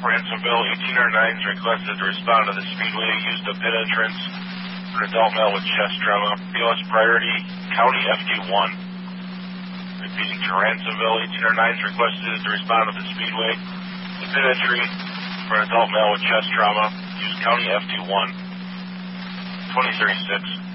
Ransomville, 1809 is requested to respond to the Speedway, used a pit entrance for an adult male with chest trauma. BLS priority, County FD1. Repeating to Ransomville, 1809 is requested to respond to the Speedway, the pit entry for an adult male with chest trauma, use County FD1. 2036.